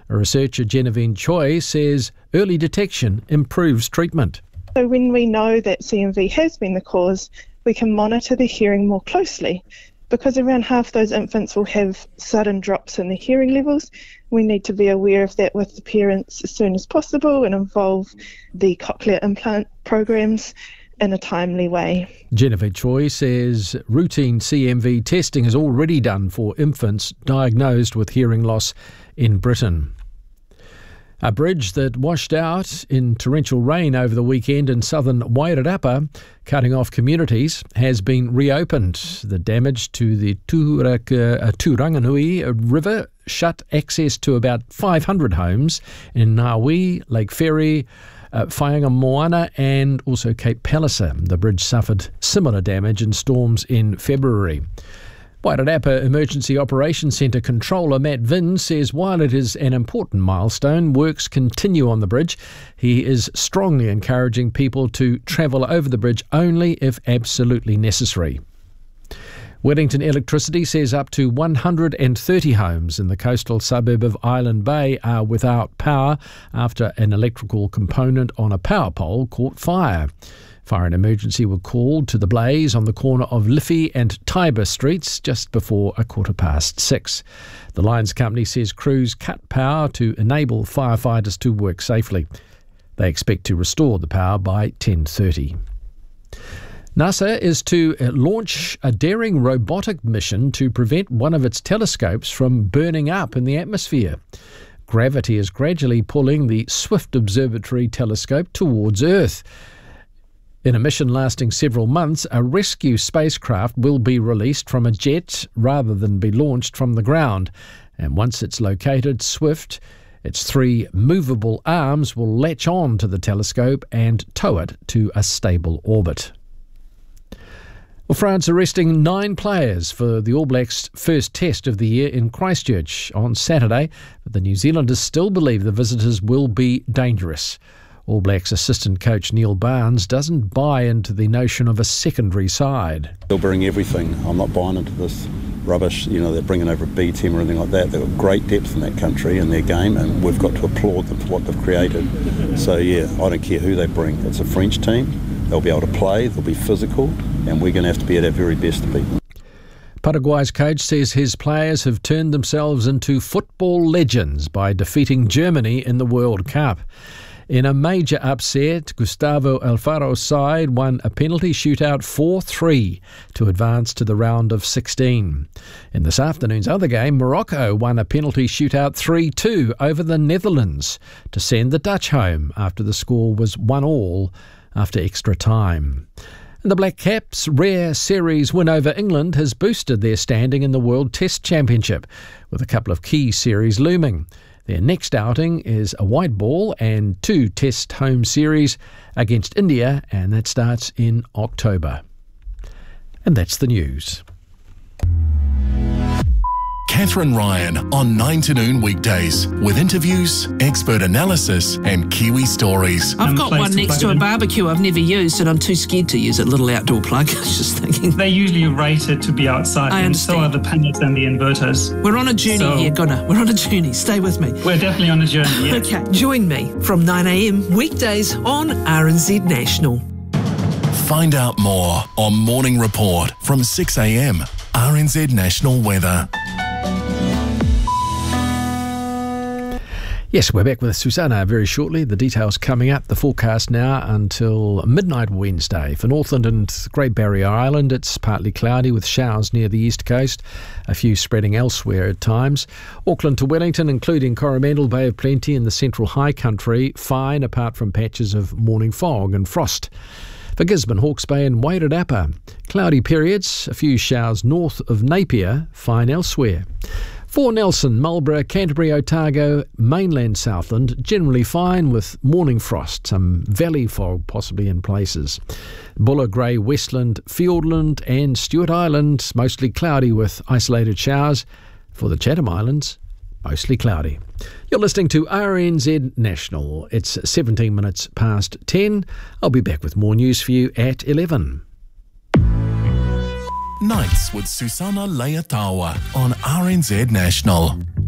Researcher Genevieve Choi says early detection improves treatment. So when we know that CMV has been the cause, we can monitor the hearing more closely. Because around half those infants will have sudden drops in their hearing levels, we need to be aware of that with the parents as soon as possible and involve the cochlear implant programs in a timely way. Genevieve Choi says routine CMV testing is already done for infants diagnosed with hearing loss in Britain. A bridge that washed out in torrential rain over the weekend in southern Wairarapa, cutting off communities, has been reopened. The damage to the Turanganui River shut access to about 500 homes in Ngawi, Lake Ferry, Whaingamoana and also Cape Palliser. The bridge suffered similar damage in storms in February. Wairarapa Emergency Operations Centre Controller Matt Vinn says while it is an important milestone, works continue on the bridge. He is strongly encouraging people to travel over the bridge only if absolutely necessary. Wellington Electricity says up to 130 homes in the coastal suburb of Island Bay are without power after an electrical component on a power pole caught fire. Fire and emergency were called to the blaze on the corner of Liffey and Tiber Streets just before 6:15. The Lions Company says crews cut power to enable firefighters to work safely. They expect to restore the power by 10:30. NASA is to launch a daring robotic mission to prevent one of its telescopes from burning up in the atmosphere. Gravity is gradually pulling the Swift Observatory telescope towards Earth. In a mission lasting several months, a rescue spacecraft will be released from a jet rather than be launched from the ground. And once it's located, Swift, its 3 movable arms will latch on to the telescope and tow it to a stable orbit. Well, France arresting 9 players for the All Blacks' first test of the year in Christchurch on Saturday, but the New Zealanders still believe the visitors will be dangerous. All Blacks assistant coach Neil Barnes doesn't buy into the notion of a secondary side. They'll bring everything. I'm not buying into this rubbish, they're bringing over a B team or anything like that. They've got great depth in that country in their game, and we've got to applaud them for what they've created. So yeah, I don't care who they bring. It's a French team. They'll be able to play, they'll be physical, and we're going to have to be at our very best to beat them. Paraguay's coach says his players have turned themselves into football legends by defeating Germany in the World Cup. In a major upset, Gustavo Alfaro's side won a penalty shootout 4-3 to advance to the round of 16. In this afternoon's other game, Morocco won a penalty shootout 3-2 over the Netherlands to send the Dutch home after the score was 1-1 after extra time. And the Black Caps' rare series win over England has boosted their standing in the World Test Championship, with a couple of key series looming. Their next outing is a white ball and 2 test home series against India, and that starts in October. And that's the news. Catherine Ryan on 9 to noon weekdays with interviews, expert analysis and Kiwi stories. I've got one next to a barbecue I've never used and I'm too scared to use it. Little outdoor plug. I was just thinking. They're usually rated to be outside, and so are the panels and the inverters. We're on a journey here, Gunnar. We're on a journey. Stay with me. We're definitely on a journey, yes. Okay, join me from 9 a.m. weekdays on RNZ National. Find out more on Morning Report from 6 a.m. RNZ National Weather. Yes, we're back with Susanna very shortly. The details coming up. The forecast now until midnight Wednesday. For Northland and Great Barrier Island, it's partly cloudy with showers near the east coast, a few spreading elsewhere at times. Auckland to Wellington, including Coromandel, Bay of Plenty and the central high country, fine apart from patches of morning fog and frost. For Gisborne, Hawke's Bay and Wairarapa, cloudy periods, a few showers north of Napier, fine elsewhere. For Nelson, Marlborough, Canterbury, Otago, mainland Southland, generally fine with morning frost, some valley fog possibly in places. Buller, Grey, Westland, Fiordland and Stewart Island, mostly cloudy with isolated showers. For the Chatham Islands, mostly cloudy. You're listening to RNZ National. It's 17 minutes past 10. I'll be back with more news for you at 11. Nights with Susanna Leatawa on RNZ National.